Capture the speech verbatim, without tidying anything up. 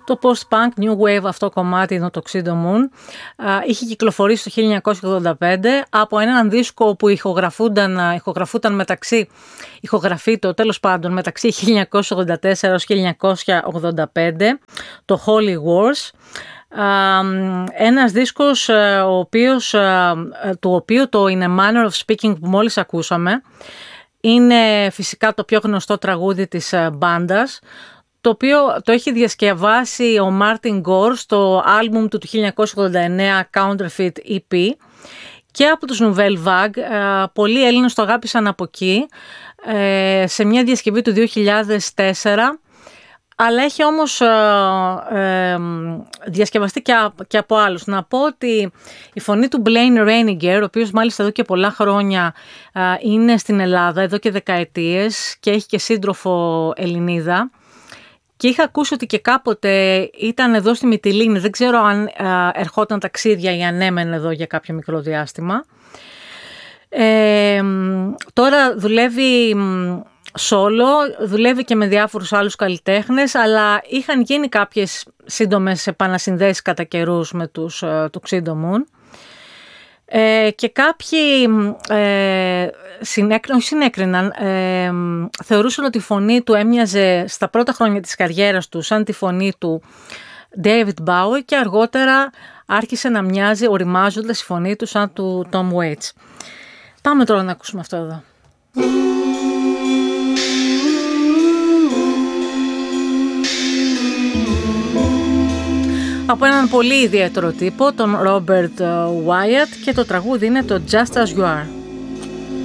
Το post-punk new wave αυτό κομμάτι είναι το Tuxedo Moon. Είχε κυκλοφορήσει το χίλια εννιακόσια ογδόντα πέντε από έναν δίσκο που ηχογραφούνταν, ηχογραφούνταν μεταξύ, ηχογραφεί το τέλος πάντων μεταξύ χίλια εννιακόσια ογδόντα τέσσερα έως χίλια εννιακόσια ογδόντα πέντε, το Holy Wars. Ένας δίσκος ο οποίος, του οποίου το In a Manner of Speaking που μόλις ακούσαμε είναι φυσικά το πιο γνωστό τραγούδι της μπάντας, το οποίο το έχει διασκευάσει ο Μάρτιν Γκορ στο άλμπουμ του του χίλια εννιακόσια ογδόντα εννέα Counterfeit ι πι και από τους Nouvelle Vague. Πολλοί Έλληνες το αγάπησαν από εκεί σε μια διασκευή του δύο χιλιάδες τέσσερα, αλλά έχει όμως ε, ε, διασκευαστεί και, και από άλλους. Να πω ότι η φωνή του Blaine Reiniger, ο οποίος μάλιστα εδώ και πολλά χρόνια ε, είναι στην Ελλάδα, εδώ και δεκαετίες και έχει και σύντροφο Ελληνίδα, και είχα ακούσει ότι και κάποτε ήταν εδώ στη Μυτιλήνη, δεν ξέρω αν ε, ερχόταν ταξίδια ή αν έμενε εδώ για κάποιο μικρό διάστημα. Ε, τώρα δουλεύει solo, δουλεύει και με διάφορους άλλους καλλιτέχνες, αλλά είχαν γίνει κάποιες σύντομες επανασυνδέσεις κατά καιρούς με τους uh, Tuxedo Moon. Ε, και κάποιοι ε, συνέκριναν, συνέκριναν ε, θεωρούσαν ότι η φωνή του έμοιαζε στα πρώτα χρόνια της καριέρας του σαν τη φωνή του David Bowie και αργότερα άρχισε να μοιάζει οριμάζοντας η φωνή του σαν του Tom Waits. Πάμε τώρα να ακούσουμε αυτό εδώ. Από έναν πολύ ιδιαίτερο τύπο, τον Robert Wyatt, και το τραγούδι είναι το Just As You Are.